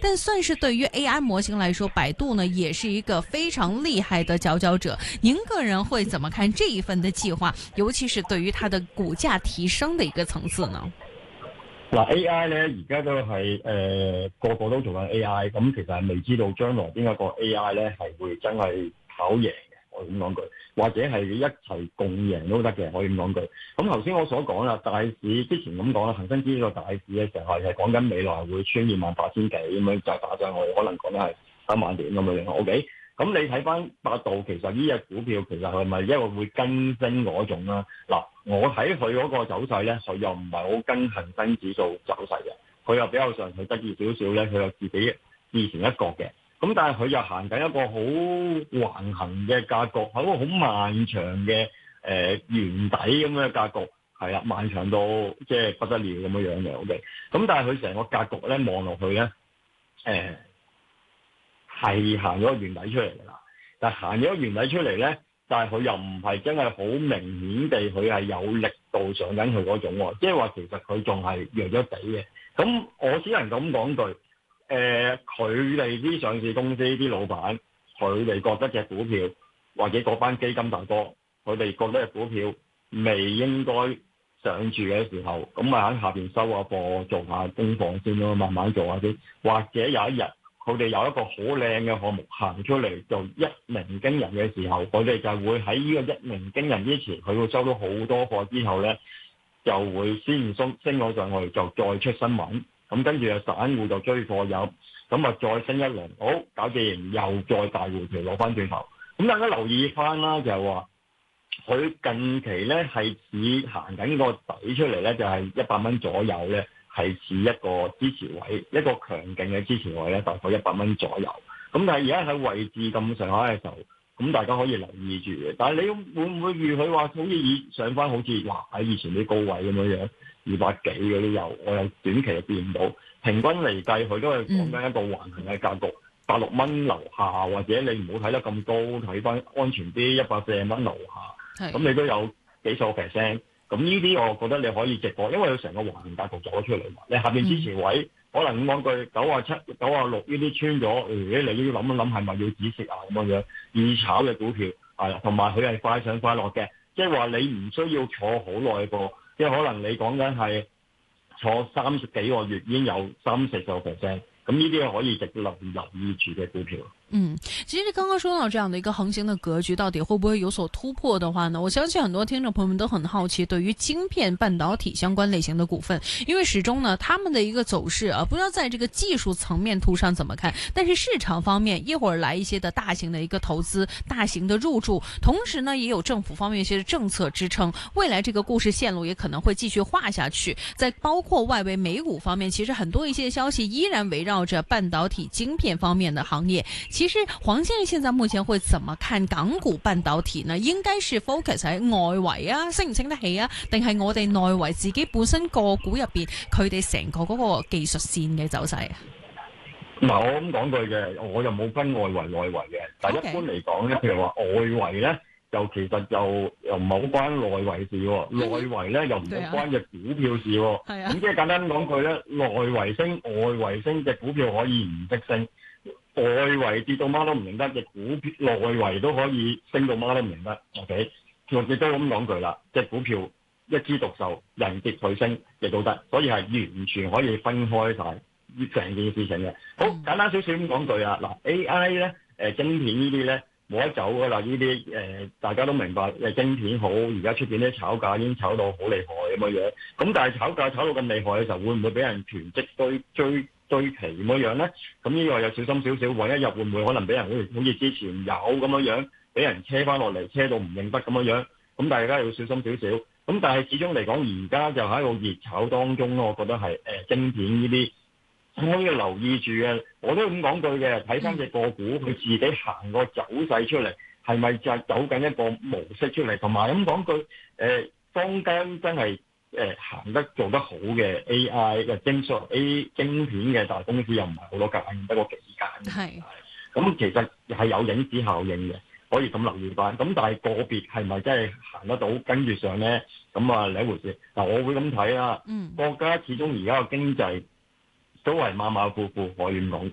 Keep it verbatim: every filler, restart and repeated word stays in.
但算是對於 A I 模型來說，百度呢也是一個非常厲害的佼佼者。您個人會怎麼看這一份的計劃，尤其是對於它的股價提升的一個層次呢？ 嗱 A I 咧，而家都係誒、呃、個個都做緊 A I，咁其實係未知道將來邊一個 A I 咧係會真係跑贏嘅，我咁講句，或者係一齊共贏都得嘅，可以咁講句。咁頭先我所講啦，大市之前咁講啦，恒生指數大市嘅時候係講緊未來會穿二萬八千幾咁樣就打上去，可能講緊係三萬點咁樣樣。OK。咁你睇翻百度，其實呢隻股票其實係咪一個會跟升嗰種啦？嗱，我睇佢嗰個走勢咧，佢又唔係好跟恒生指數走勢嘅，佢又比較上佢得意少少咧，佢有自己自成一角嘅。咁但係佢又行緊一個好橫行嘅格局，係一個好漫長嘅誒圓底咁嘅格局，係啦，漫長到即係不得了咁樣樣嘅。OK，咁但係佢成個格局咧望落去咧，誒、呃。係行咗個圓底出嚟㗎啦，但係行咗個圓底出嚟咧，但係佢又唔係真係好明顯地，佢係有力度上緊佢嗰種喎，即係話其實佢仲係弱咗底嘅。咁我只能咁講句，誒佢哋啲上市公司啲老闆，佢哋覺得隻股票或者嗰班基金大哥，佢哋覺得隻股票未應該上住嘅時候，咁咪喺下邊收下貨，做下功課先咯，慢慢做下先，或者有一日。佢哋有一個好靚嘅項目行出嚟，就一鳴驚人嘅時候，佢哋就會喺呢個一鳴驚人之前，佢會收到好多貨之後咧，就會先升升咗上去，就再出新聞，咁跟住啊散戶就追貨入，咁啊再升一輪，好搞掂，又再大回調攞翻轉頭。咁大家留意翻啦，就係話佢近期咧係似行緊個底出嚟咧，就係一百蚊左右咧。係似一個支持位，一個強勁嘅支持位咧，大概一百蚊左右。咁但係而家喺位置咁上下嘅時候，咁大家可以留意住嘅。但係你會唔會預佢話好似以上翻好似哇喺以前啲高位咁樣樣，二百幾嗰啲又我有短期又見唔到。平均嚟計，佢都係講緊一個橫行嘅格局，百六蚊樓下，或者你唔好睇得咁高，睇翻安全啲，一百四十蚊樓下。咁你都有幾數 percent。咁呢啲我覺得你可以直播，因為佢成個橫行格局走咗出嚟嘛。你下邊支持位、嗯、可能咁講句九啊七、九啊六呢啲穿咗，誒、哎、你要諗一諗係咪要止蝕啊咁樣樣。易炒嘅股票係啦，同埋佢係快上快落嘅，即係話你唔需要坐好耐個，即係可能你講緊係坐三十幾個月已經有三四十個 percent，咁呢啲可以值得留留意住嘅股票。 嗯，其實剛剛說到這樣的一個橫行的格局，到底會不會有所突破的話呢？我相信很多聽眾朋友們都很好奇，對於晶片半導體相關類型的股份，因為始終呢，他們的一個走勢啊，不知道在這個技術層面圖上怎麼看，但是市場方面一會兒來一些的大型的一個投資、大型的入駐，同時呢，也有政府方面一些政策支撐，未來這個故事線路也可能會繼續畫下去。在包括外圍美股方面，其實很多一些消息依然圍繞着半導體晶片方面的行業。其實黃先生現在目前會怎麼看港股半導體呢？應該是 focus 喺外圍啊，升唔升得起啊？定係我哋內圍自己本身個股入邊，佢哋成個嗰個技術線嘅走勢啊？ 嗱，我咁講句嘅，我就冇分外圍內圍嘅。但係一般嚟講咧，譬如話外圍咧，就其實就又唔係好關內圍事喎，內圍咧又唔係關隻股票事喎。係啊。咁即係簡單講句咧，內圍升，外圍升，隻股票可以唔識升。外圍跌到媽都唔認得，隻股票內圍都可以升到媽都唔認得。OK，我亦都咁講句啦，隻股票一枝獨秀，人跌佢升亦都得，所以係完全可以分開晒成件事情嘅。好簡單少少咁講句啊，嗱 A I 咧誒晶片呢啲咧冇得走噶啦，呢啲誒大家都明白誒晶片好，而家出邊啲炒價已經炒到好厲害咁樣樣。咁但係炒價炒到咁厲害嘅時候，會唔會俾人囤積堆追？對期咁樣樣咧，咁呢個有小心少少，揾一日會唔會可能俾人好似好似之前有咁樣樣，俾人車翻落嚟，車到唔認得咁樣樣，咁大家要小心少少。咁但係始終嚟講，而家就喺個熱炒當中咯，我覺得係誒、呃、晶片呢啲可以留意住嘅。我都咁講句嘅，睇翻隻個股佢自己行個走勢出嚟，係咪就係走緊一個模式出嚟？同埋咁講句，誒、呃、坊間真係。誒、呃、行得做得好嘅 A I 嘅晶數 A 晶片嘅大公司又唔係好多間，得個幾間。係，咁其實係有影子效應嘅，可以咁留意翻。咁但係個別係咪真係行得到跟住上咧？咁啊另一回事。嗱，我會咁睇啦。嗯，國家始終而家個經濟都係馬馬虎虎，可以咁講句。